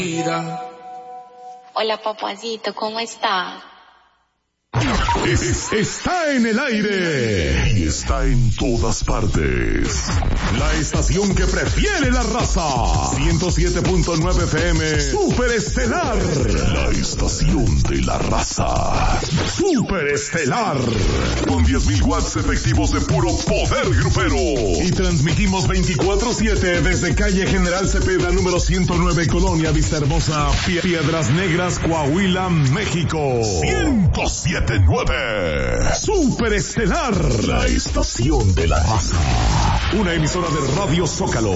Hola, papacito, ¿cómo está? Está en el aire y está en todas partes. La estación que prefiere la raza. 107.9 FM. Superestelar. La estación de la raza. Superestelar. Con 10.000 watts efectivos de puro poder grupero. Y transmitimos 24/7 desde calle General Cepeda, número 109, Colonia Vista Hermosa, Piedras Negras, Coahuila, México. 107.9. Superestelar, la estación de la raza. Una emisora de Radio Zócalo.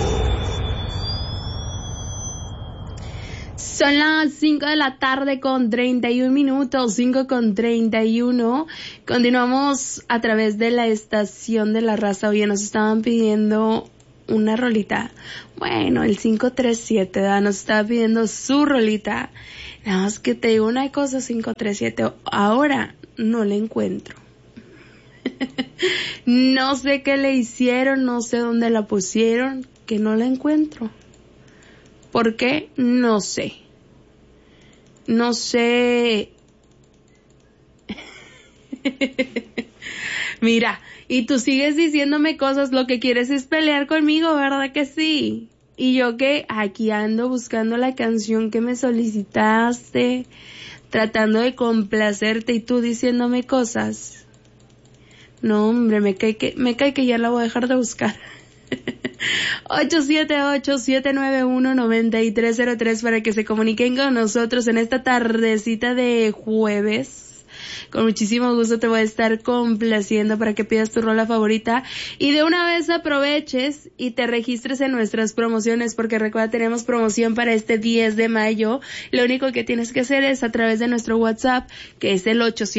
Son las 5 de la tarde con 31 minutos, 5:31. Continuamos a través de la estación de la raza. Oye, nos estaban pidiendo una rolita. Bueno, el 537, ¿verdad? Nos estaba pidiendo su rolita. Nada más que te digo una cosa, 537, ahora no la encuentro. No sé qué le hicieron, no sé dónde la pusieron, que no la encuentro. ¿Por qué? No sé. No sé. Mira, y tú sigues diciéndome cosas, lo que quieres es pelear conmigo, ¿verdad que sí? Y yo que aquí ando buscando la canción que me solicitaste, tratando de complacerte y tú diciéndome cosas. No, hombre, me cae que ya la voy a dejar de buscar. 878-791-9303 para que se comuniquen con nosotros en esta tardecita de jueves. Con muchísimo gusto te voy a estar complaciendo para que pidas tu rola favorita y de una vez aproveches y te registres en nuestras promociones, porque recuerda, tenemos promoción para este 10 de mayo. Lo único que tienes que hacer es a través de nuestro WhatsApp, que es el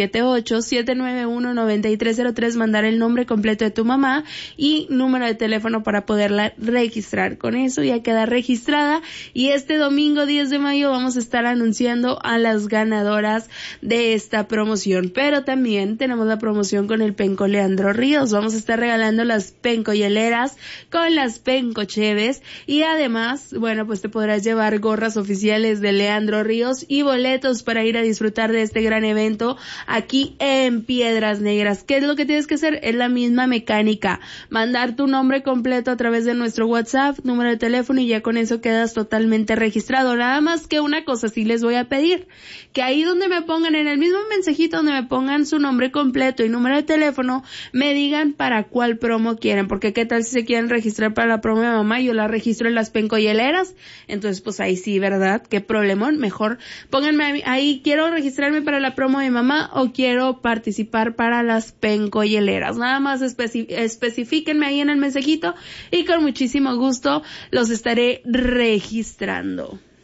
878-791-9303, mandar el nombre completo de tu mamá y número de teléfono para poderla registrar. Con eso ya queda registrada y este domingo 10 de mayo vamos a estar anunciando a las ganadoras de esta promoción. Pero también tenemos la promoción con el Penco Leandro Ríos. Vamos a estar regalando las Penco hieleras con las Penco Cheves y además, bueno, pues te podrás llevar gorras oficiales de Leandro Ríos y boletos para ir a disfrutar de este gran evento aquí en Piedras Negras. ¿Qué es lo que tienes que hacer? Es la misma mecánica. Mandar tu nombre completo a través de nuestro WhatsApp, número de teléfono y ya con eso quedas totalmente registrado. Nada más que una cosa sí les voy a pedir, que ahí donde me pongan en el mismo mensajito donde me pongan su nombre completo y número de teléfono, me digan para cuál promo quieren, porque qué tal si se quieren registrar para la promo de mamá, yo la registro en las pencoyeleras, entonces pues ahí sí, ¿verdad? Qué problemón, mejor pónganme ahí, quiero registrarme para la promo de mamá o quiero participar para las pencoyeleras, nada más especifíquenme ahí en el mensajito y con muchísimo gusto los estaré registrando.